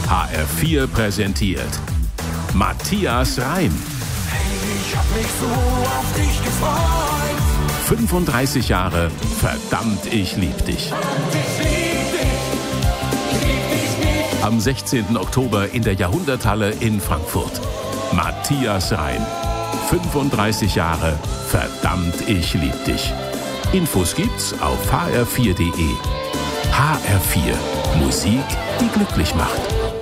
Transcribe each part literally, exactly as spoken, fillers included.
H R vier präsentiert Matthias Reim. Hey, ich hab mich so auf dich gefreut. fünfunddreißig Jahre, verdammt, ich lieb dich. Am sechzehnten Oktober in der Jahrhunderthalle in Frankfurt. Matthias Reim. fünfunddreißig Jahre, verdammt, ich lieb dich. Infos gibt's auf h r vier punkt d e. H R vier. Musik, die glücklich macht.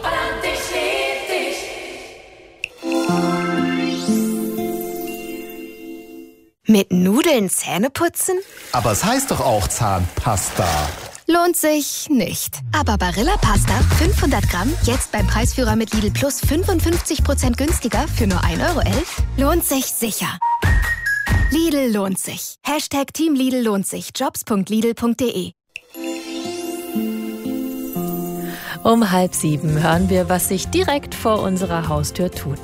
Mit Nudeln Zähne putzen? Aber es heißt doch auch Zahnpasta. Lohnt sich nicht. Aber Barilla Pasta fünfhundert Gramm jetzt beim Preisführer mit Lidl Plus fünfundfünfzig Prozent günstiger für nur ein Euro elf lohnt sich sicher. Lidl lohnt sich. Hashtag Team Lidl lohnt sich. jobs punkt lidl punkt d e. Um halb sieben hören wir, was sich direkt vor unserer Haustür tut.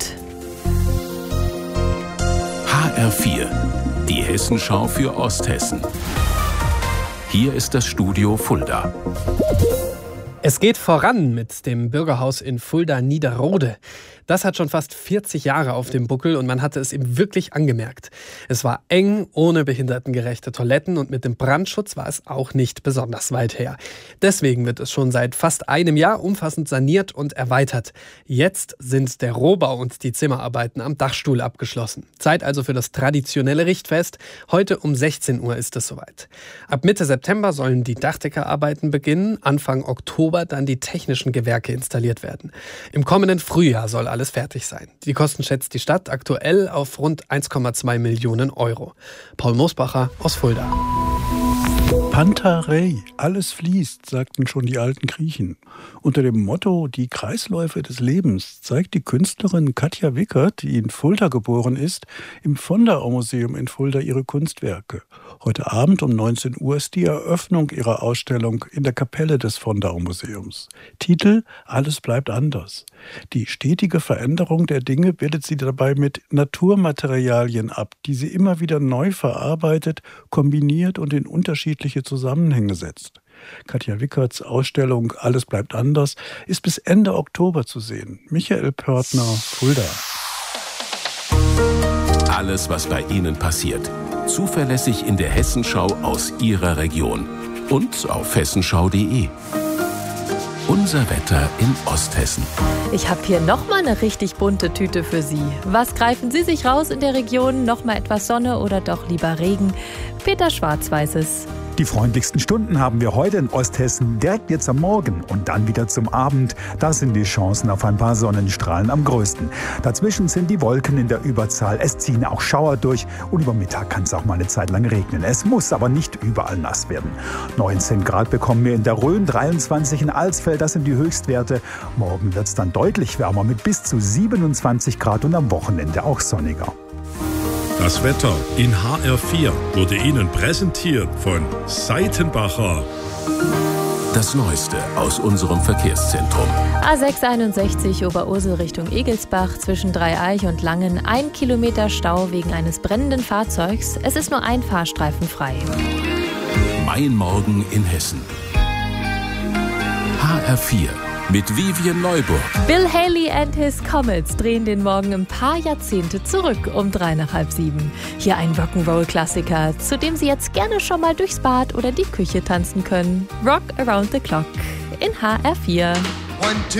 H R vier. Die Hessenschau für Osthessen. Hier ist das Studio Fulda. Es geht voran mit dem Bürgerhaus in Fulda-Niederrode. Das hat schon fast vierzig Jahre auf dem Buckel und man hatte es ihm wirklich angemerkt. Es war eng, ohne behindertengerechte Toiletten und mit dem Brandschutz war es auch nicht besonders weit her. Deswegen wird es schon seit fast einem Jahr umfassend saniert und erweitert. Jetzt sind der Rohbau und die Zimmerarbeiten am Dachstuhl abgeschlossen. Zeit also für das traditionelle Richtfest. Heute um sechzehn Uhr ist es soweit. Ab Mitte September sollen die Dachdeckerarbeiten beginnen, Anfang Oktober dann die technischen Gewerke installiert werden. Im kommenden Frühjahr soll alles fertig sein. Die Kosten schätzt die Stadt aktuell auf rund eins Komma zwei Millionen Euro. Paul Moosbacher aus Fulda. Pantarei, alles fließt, sagten schon die alten Griechen. Unter dem Motto Die Kreisläufe des Lebens zeigt die Künstlerin Katja Wickert, die in Fulda geboren ist, im Vonda-Museum in Fulda ihre Kunstwerke. Heute Abend um neunzehn Uhr ist die Eröffnung ihrer Ausstellung in der Kapelle des Vonda-Museums. Titel Alles bleibt anders. Die stetige Veränderung der Dinge bildet sie dabei mit Naturmaterialien ab, die sie immer wieder neu verarbeitet, kombiniert und in unterschiedliche Zusammenhänge setzt. Katja Wickerts Ausstellung Alles bleibt anders ist bis Ende Oktober zu sehen. Michael Pörtner, Fulda. Alles, was bei Ihnen passiert. Zuverlässig in der Hessenschau aus Ihrer Region. Und auf hessenschau punkt d e. Unser Wetter in Osthessen. Ich habe hier nochmal eine richtig bunte Tüte für Sie. Was greifen Sie sich raus in der Region? Nochmal etwas Sonne oder doch lieber Regen? Peter Schwarz weiß es. Die freundlichsten Stunden haben wir heute in Osthessen, direkt jetzt am Morgen und dann wieder zum Abend. Da sind die Chancen auf ein paar Sonnenstrahlen am größten. Dazwischen sind die Wolken in der Überzahl. Es ziehen auch Schauer durch und über Mittag kann es auch mal eine Zeit lang regnen. Es muss aber nicht überall nass werden. neunzehn Grad bekommen wir in der Rhön, dreiundzwanzig in Alsfeld, das sind die Höchstwerte. Morgen wird es dann deutlich wärmer mit bis zu siebenundzwanzig Grad und am Wochenende auch sonniger. Das Wetter in H R vier wurde Ihnen präsentiert von Seitenbacher. Das Neueste aus unserem Verkehrszentrum. A sechs einundsechzig Oberursel Richtung Egelsbach zwischen Dreieich und Langen. Ein Kilometer Stau wegen eines brennenden Fahrzeugs. Es ist nur ein Fahrstreifen frei. Mein Morgen in Hessen. H R vier mit Vivian Neuburg. Bill Haley and his Comets drehen den Morgen ein paar Jahrzehnte zurück um drei nach halb sieben. Hier ein Rock'n'Roll-Klassiker, zu dem Sie jetzt gerne schon mal durchs Bad oder die Küche tanzen können. Rock Around the Clock in H R vier. One, two.